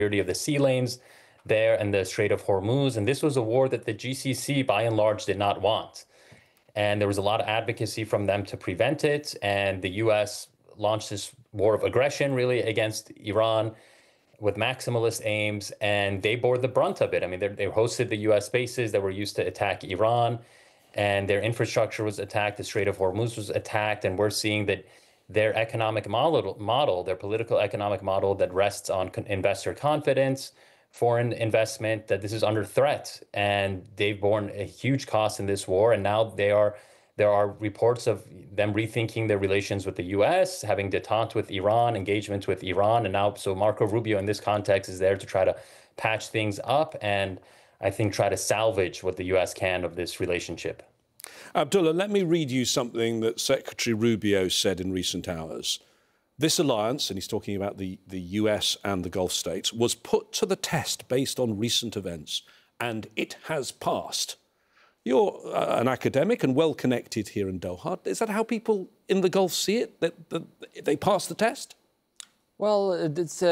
security of the sea lanes there and the Strait of Hormuz. And this was a war that the GCC, by and large, did not want. And there was a lot of advocacy from them to prevent it. And the U.S. launched this war of aggression, really, against Iran with maximalist aims. And they bore the brunt of it. I mean, they hosted the U.S. bases that were used to attack Iran, and their infrastructure was attacked. The Strait of Hormuz was attacked. And we're seeing that their economic model, their political economic model that rests on investor confidence, foreign investment, that this is under threat. And they've borne a huge cost in this war. And now there are reports of them rethinking their relations with the U.S., having détente with Iran, engagements with Iran. And now, so Marco Rubio in this context is there to try to patch things up and I think try to salvage what the U.S. can of this relationship. Abdullah, let me read you something that Secretary Rubio said in recent hours. This alliance, and he's talking about the US and the Gulf states, was put to the test based on recent events, and it has passed. You're an academic and well-connected here in Doha. Is that how people in the Gulf see it, that they passed the test? Well, it's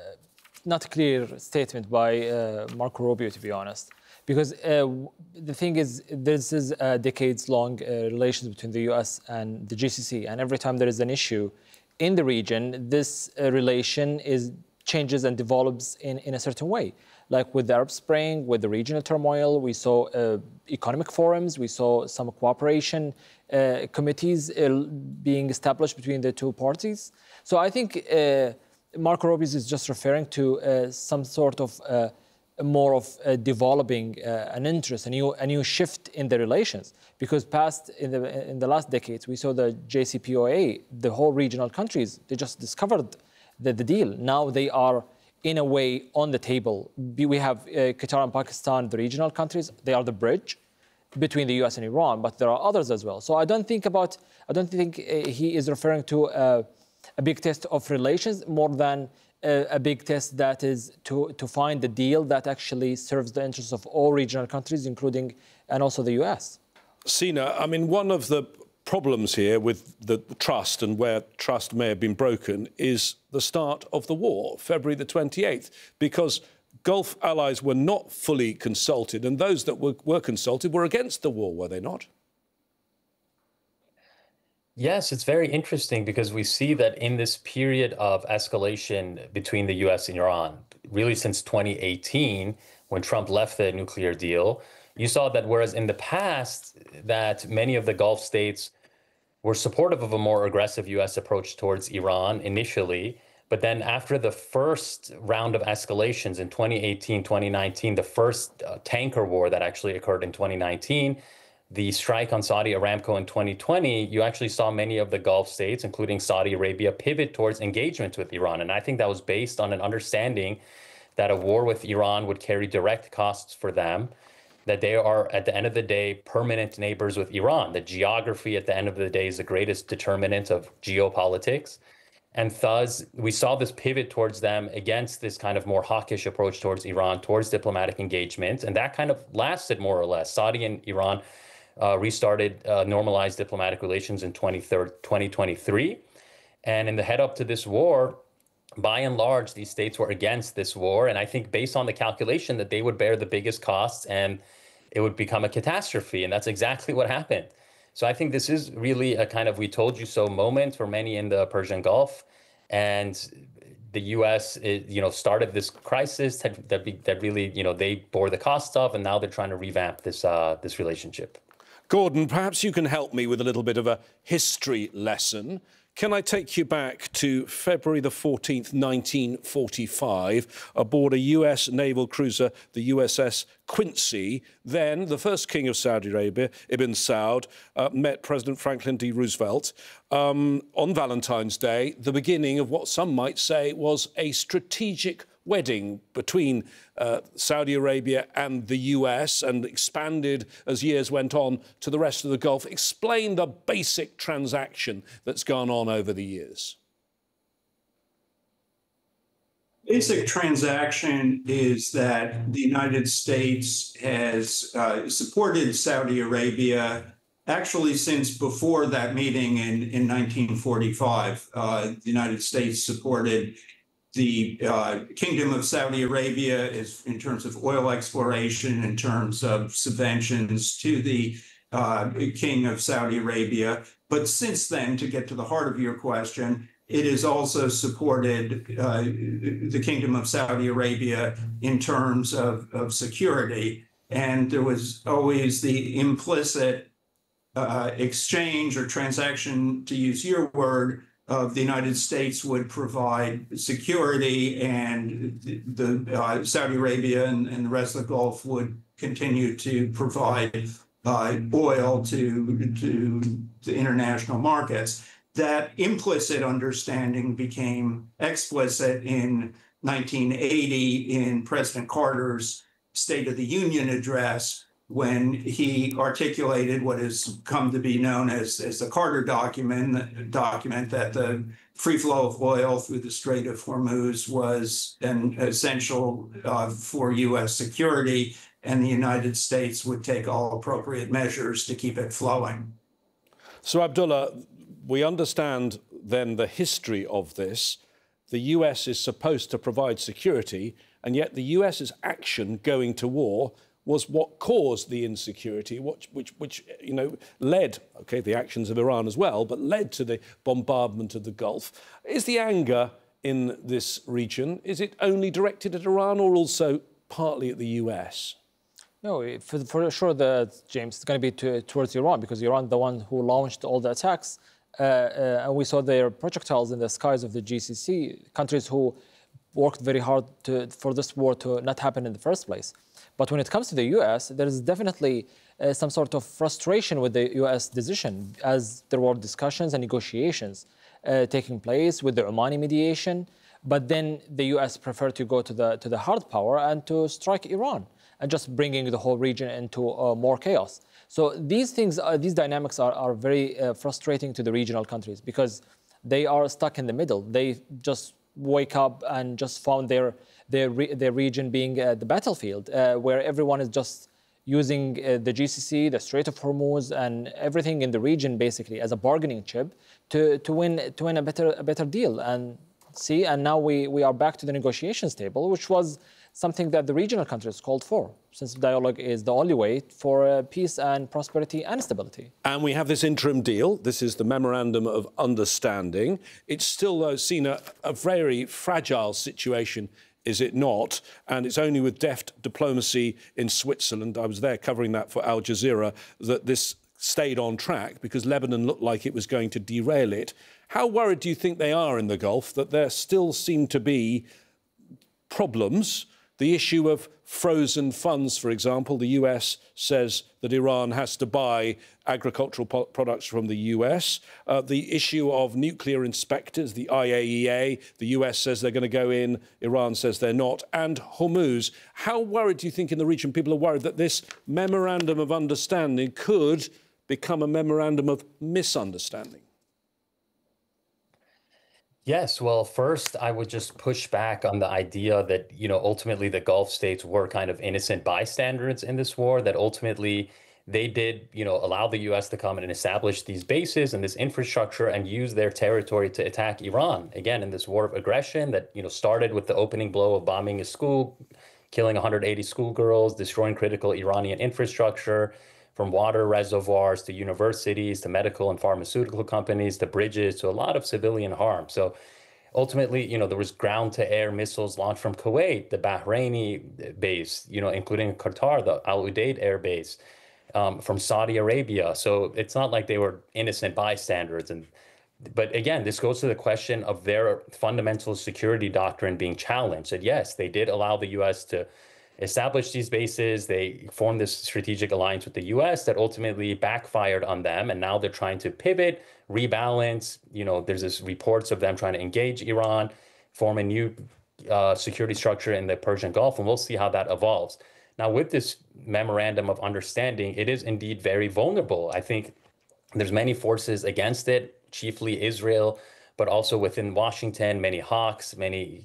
not a clear statement by Marco Rubio, to be honest. Because the thing is, this is decades-long relations between the US and the GCC. And every time there is an issue in the region, this relation changes and develops in a certain way. Like with the Arab Spring, with the regional turmoil, we saw economic forums, we saw some cooperation committees being established between the two parties. So I think Marco Rubio is just referring to some sort of more of developing an interest, a new shift in the relations. Because in the last decades, we saw the JCPOA, the whole regional countries, they just discovered the deal. Now they are, in a way, on the table. We have Qatar and Pakistan, the regional countries. They are the bridge between the US and Iran, but there are others as well. So I don't think he is referring to a big test of relations more than a big test that is to find the deal that actually serves the interests of all regional countries, including and also the US. Sina, I mean, one of the problems here with the trust and where trust may have been broken is the start of the war, February the 28th, because Gulf allies were not fully consulted, and those that were consulted were against the war, were they not? Yes, it's very interesting because we see that in this period of escalation between the US and Iran, really since 2018, when Trump left the nuclear deal, you saw that whereas in the past that many of the Gulf states were supportive of a more aggressive US approach towards Iran initially, but then after the first round of escalations in 2018, 2019, the first tanker war that actually occurred in 2019, the strike on Saudi Aramco in 2020, you actually saw many of the Gulf states, including Saudi Arabia, pivot towards engagement with Iran. And I think that was based on an understanding that a war with Iran would carry direct costs for them, that they are, at the end of the day, permanent neighbors with Iran. The geography, at the end of the day, is the greatest determinant of geopolitics. And thus, we saw this pivot towards them against this kind of more hawkish approach towards Iran, towards diplomatic engagement. And that kind of lasted more or less. Saudi and Iran restarted normalized diplomatic relations in 2023. And in the head up to this war, by and large, these states were against this war. And I think based on the calculation that they would bear the biggest costs and it would become a catastrophe. And that's exactly what happened. So I think this is really a kind of we told you so moment for many in the Persian Gulf. And the U.S. Started this crisis that really, they bore the costs of. And now they're trying to revamp this relationship. Gordon, perhaps you can help me with a little bit of a history lesson. Can I take you back to February the 14th, 1945, aboard a US naval cruiser, the USS Quincy? Then the first king of Saudi Arabia, Ibn Saud, met President Franklin D. Roosevelt on Valentine's Day, the beginning of what some might say was a strategic wedding between Saudi Arabia and the US, and expanded as years went on to the rest of the Gulf. Explain the basic transaction that's gone on over the years. Basic transaction is that the United States has supported Saudi Arabia actually since before that meeting in 1945. The United States supported the Kingdom of Saudi Arabia is in terms of oil exploration, in terms of subventions to the King of Saudi Arabia. But since then, to get to the heart of your question, it has also supported the Kingdom of Saudi Arabia in terms of security. And there was always the implicit exchange or transaction, to use your word, of the United States would provide security, and the Saudi Arabia and the rest of the Gulf would continue to provide oil to international markets. That implicit understanding became explicit in 1980 in President Carter's State of the Union address, when he articulated what has come to be known as the Carter document that the free flow of oil through the Strait of Hormuz was an essential for U.S. security, and the United States would take all appropriate measures to keep it flowing. So, Abdullah, we understand then the history of this. The US is supposed to provide security, and yet the US's action going to war was what caused the insecurity, which led, the actions of Iran as well, but led to the bombardment of the Gulf. Is the anger in this region, is it only directed at Iran or also partly at the US? No, for sure, James, it's going to be towards Iran, because Iran, the one who launched all the attacks, and we saw their projectiles in the skies of the GCC, countries who worked very hard for this war to not happen in the first place. But when it comes to the US, there is definitely some sort of frustration with the US decision, as there were discussions and negotiations taking place with the Omani mediation. But then the US preferred to go to the hard power and to strike Iran, and just bringing the whole region into more chaos. So these things, these dynamics are very frustrating to the regional countries, because they are stuck in the middle. They just wake up and just found their region being the battlefield, where everyone is just using the GCC, the Strait of Hormuz, and everything in the region basically as a bargaining chip to win a better deal. And now we are back to the negotiations table, which was something that the regional countries called for, since dialogue is the only way for peace and prosperity and stability. And we have this interim deal. This is the Memorandum of Understanding. It's still, though, seen a very fragile situation, is it not? And it's only with deft diplomacy in Switzerland, I was there covering that for Al Jazeera, that this stayed on track, because Lebanon looked like it was going to derail it. How worried do you think they are in the Gulf that there still seem to be problems? The issue of frozen funds, for example, the US says that Iran has to buy agricultural products from the US. The issue of nuclear inspectors, the IAEA, the US says they're going to go in, Iran says they're not. And Hormuz. How worried do you think in the region people are worried that this memorandum of understanding could become a memorandum of misunderstanding? Yes, well, first, I would just push back on the idea that, ultimately the Gulf states were kind of innocent bystanders in this war, that ultimately they did, allow the US to come in and establish these bases and this infrastructure and use their territory to attack Iran, again, in this war of aggression that, started with the opening blow of bombing a school, killing 180 schoolgirls, destroying critical Iranian infrastructure, from water reservoirs to universities to medical and pharmaceutical companies to bridges to a lot of civilian harm. So ultimately, there was ground-to-air missiles launched from Kuwait, the Bahraini base, including Qatar, the Al Udeid air base, from Saudi Arabia. So it's not like they were innocent bystanders. But again, this goes to the question of their fundamental security doctrine being challenged. That yes, they did allow the U.S. to establish these bases. They formed this strategic alliance with the US that ultimately backfired on them. And now they're trying to pivot, rebalance. There's this reports of them trying to engage Iran, form a new security structure in the Persian Gulf. And we'll see how that evolves. Now, with this memorandum of understanding, it is indeed very vulnerable. I think there's many forces against it, chiefly Israel, but also within Washington, many hawks, many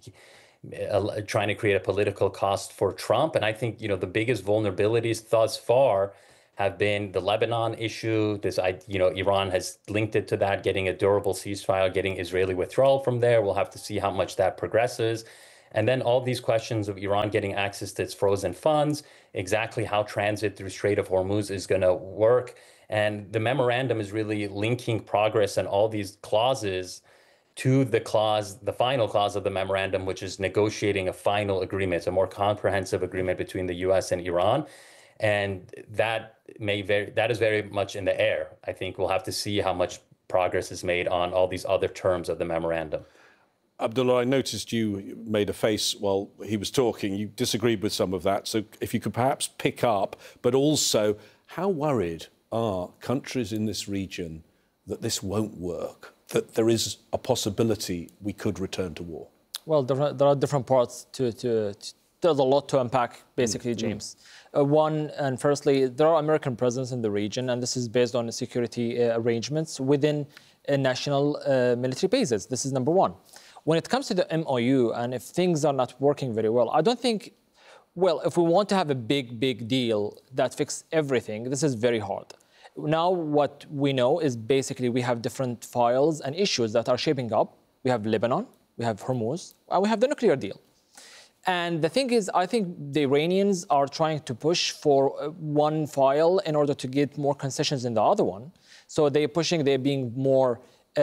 trying to create a political cost for Trump. And I think, the biggest vulnerabilities thus far have been the Lebanon issue. Iran has linked it to that, getting a durable ceasefire, getting Israeli withdrawal from there. We'll have to see how much that progresses. And then all these questions of Iran getting access to its frozen funds, exactly how transit through Strait of Hormuz is going to work. And the memorandum is really linking progress and all these clauses to the final clause of the memorandum, which is negotiating a final agreement, a more comprehensive agreement between the US and Iran. And that is very much in the air. I think we'll have to see how much progress is made on all these other terms of the memorandum. Abdullah, I noticed you made a face while he was talking. You disagreed with some of that. So if you could perhaps pick up, but also how worried are countries in this region that this won't work, that there is a possibility we could return to war? Well, there are different parts there's a lot to unpack, basically, James. One, and firstly, there are American presence in the region, and this is based on security arrangements within national military bases. This is number one. When it comes to the MOU, and if things are not working very well, I don't think, well, if we want to have a big deal that fixes everything, this is very hard. Now, what we know is basically we have different files and issues that are shaping up. We have Lebanon, we have Hormuz, and we have the nuclear deal. And the thing is, I think the Iranians are trying to push for one file in order to get more concessions in the other one. So they're being more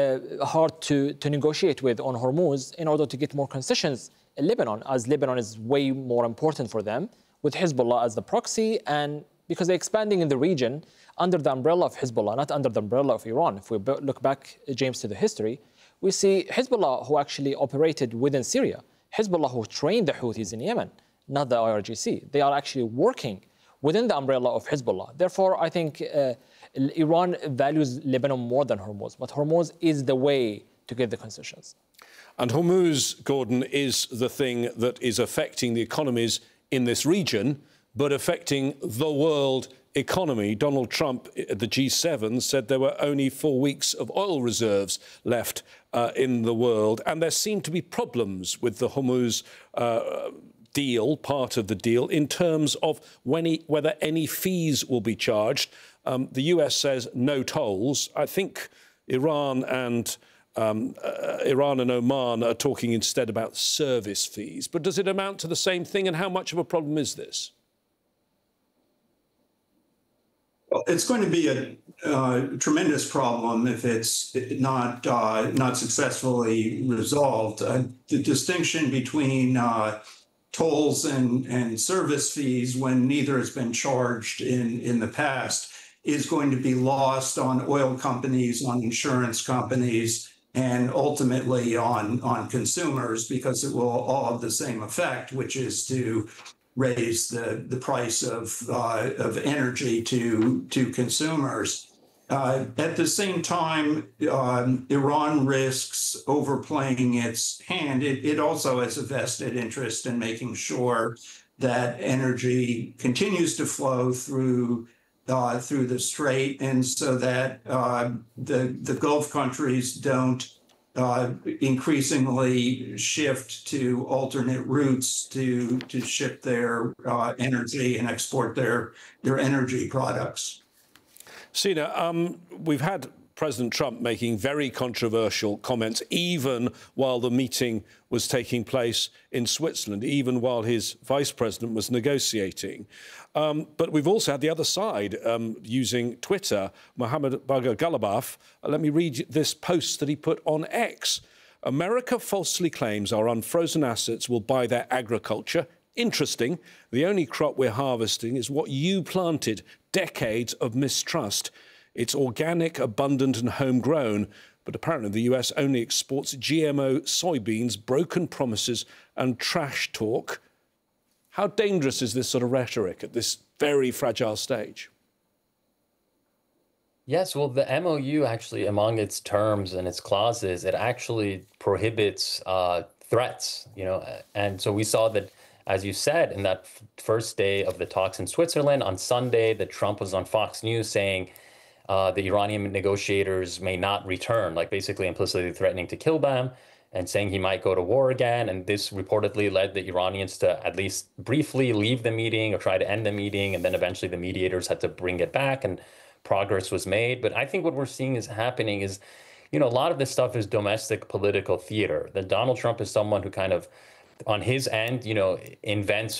hard to negotiate with on Hormuz in order to get more concessions in Lebanon, as Lebanon is way more important for them, with Hezbollah as the proxy, and because they're expanding in the region under the umbrella of Hezbollah, not under the umbrella of Iran. If we look back, James, to the history, we see Hezbollah, who actually operated within Syria, Hezbollah, who trained the Houthis in Yemen, not the IRGC. They are actually working within the umbrella of Hezbollah. Therefore, I think Iran values Lebanon more than Hormuz, but Hormuz is the way to get the concessions. And Hormuz, Gordon, is the thing that is affecting the economies in this region, but affecting the world economy. Donald Trump at the G7 said there were only 4 weeks of oil reserves left in the world, and there seem to be problems with the Hormuz deal, part of the deal, in terms of whether any fees will be charged. The US says no tolls. I think Iran and Oman are talking instead about service fees. But does it amount to the same thing, and how much of a problem is this? Well, it's going to be a tremendous problem if it's not successfully resolved. The distinction between tolls and service fees, when neither has been charged in the past, is going to be lost on oil companies, on insurance companies, and ultimately on consumers, because it will all have the same effect, which is to raise the price of energy to consumers. At the same time, Iran risks overplaying its hand. It also has a vested interest in making sure that energy continues to flow through the strait, and so that the Gulf countries don't increasingly shift to alternate routes to ship their energy and export their energy products. Sina, we've had President Trump making very controversial comments, even while the meeting was taking place in Switzerland, even while his vice president was negotiating. But we've also had the other side using Twitter. Mohammed Bagher Ghalibaf, let me read this post that he put on X. America falsely claims our unfrozen assets will buy their agriculture. Interesting. The only crop we're harvesting is what you planted. Decades of mistrust. It's organic, abundant and homegrown. But apparently the US only exports GMO soybeans, broken promises and trash talk. How dangerous is this sort of rhetoric at this very fragile stage? Yes, well, the MOU actually, among its terms and its clauses, it actually prohibits threats, and so we saw that, as you said, in that first day of the talks in Switzerland, on Sunday, that Trump was on Fox News saying the Iranian negotiators may not return, like basically implicitly threatening to kill them. and saying he might go to war again. And this reportedly led the Iranians to at least briefly leave the meeting or try to end the meeting. And then eventually the mediators had to bring it back and progress was made. But I think what we're seeing is happening is, a lot of this stuff is domestic political theater. That Donald Trump is someone who kind of, on his end, invents